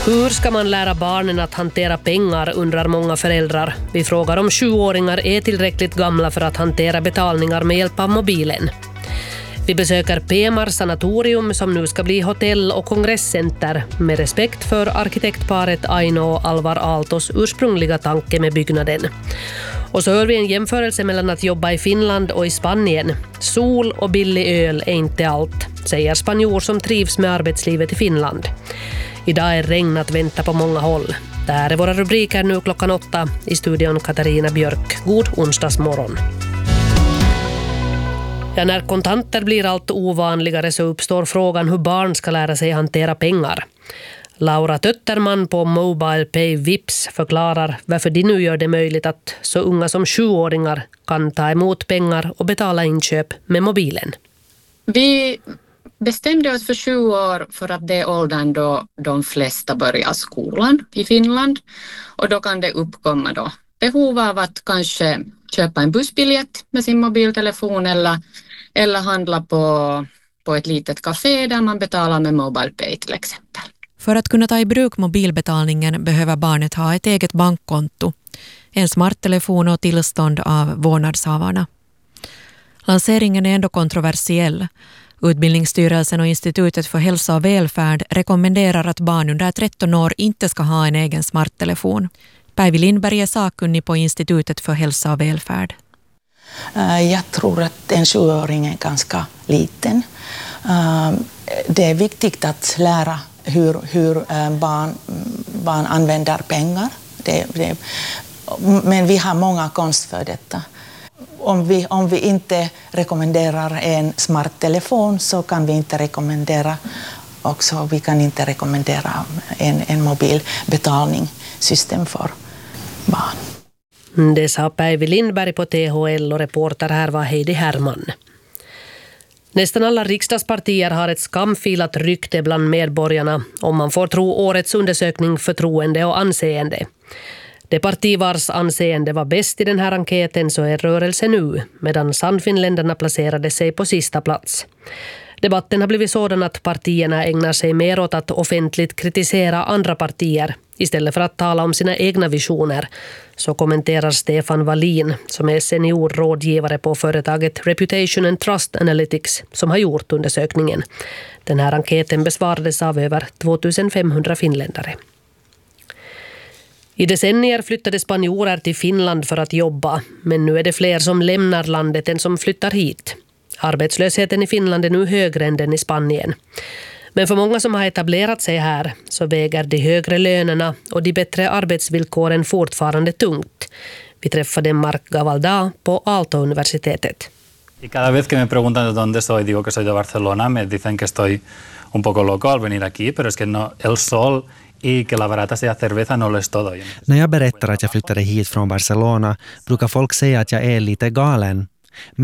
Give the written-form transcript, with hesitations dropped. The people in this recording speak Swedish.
Hur ska man lära barnen att hantera pengar, undrar många föräldrar. Vi frågar om 7-åringar är tillräckligt gamla för att hantera betalningar med hjälp av mobilen. Vi besöker PMAR sanatorium som nu ska bli hotell- och kongresscenter med respekt för arkitektparet Aino och Alvar Aaltos ursprungliga tanke med byggnaden. Och så hör vi en jämförelse mellan att jobba i Finland och i Spanien. Sol och billig öl är inte allt, säger spanjor som trivs med arbetslivet i Finland. Idag är regn att vänta på många håll. Där är våra rubriker nu 8:00 i studion Katarina Björk. God onsdagsmorgon. Ja, när kontanter blir allt ovanligare så uppstår frågan hur barn ska lära sig hantera pengar. Laura Tötterman på Mobile Pay Vips förklarar varför de nu gör det möjligt att så unga som 7-åringar kan ta emot pengar och betala inköp med mobilen. Vi bestämde oss för 7 år för att det är åldern då de flesta börjar skolan i Finland. Och då kan det uppkomma då behov av att kanske köpa en bussbiljett med sin mobiltelefon eller handla på ett litet café där man betalar med Mobile Pay till exempel. För att kunna ta i bruk mobilbetalningen behöver barnet ha ett eget bankkonto, en smarttelefon och tillstånd av vårdnadshavarna. Lanseringen är ändå kontroversiell. Utbildningsstyrelsen och Institutet för hälsa och välfärd rekommenderar att barn under 13 år inte ska ha en egen smarttelefon. Päivi Lindberg är sakkunnig på Institutet för hälsa och välfärd. Jag tror att en 7-åring är ganska liten. Det är viktigt att lära hur barn använder pengar. Men vi har många konst för detta. Om vi inte rekommenderar en smarttelefon så kan vi inte rekommendera också, vi kan inte rekommendera en mobilbetalningssystem för barn. Det sa Päivi Lindberg på THL och reporter här var Heidi Herman. Nästan alla riksdagspartier har ett skamfilat rykte bland medborgarna om man får tro årets undersökning Förtroende och anseende. Det parti vars anseende var bäst i den här enkäten så är Rörelse nu, medan Sannfinländarna placerade sig på sista plats. Debatten har blivit sådan att partierna ägnar sig mer åt att offentligt kritisera andra partier istället för att tala om sina egna visioner. Så kommenterar Stefan Wallin som är seniorrådgivare på företaget Reputation and Trust Analytics som har gjort undersökningen. Den här enkäten besvarades av över 2500 finländare. I decennier flyttade spanjorer till Finland för att jobba, men nu är det fler som lämnar landet än som flyttar hit. Arbetslösheten i Finland är nu högre än den i Spanien. Men för många som har etablerat sig här så väger de högre lönerna och de bättre arbetsvillkoren fortfarande tungt. Vi träffade Marc Gavaldà på Aalto-universitetet. Y cada vez que me preguntan de dónde soy, digo que soy de Barcelona, me dicen que estoy un poco loco al venir aquí, pero es que no, el sol y que la barata sea cerveza no lo es todo. När jag berättar att jag flyttade hit från Barcelona brukar folk säga att jag är lite galen.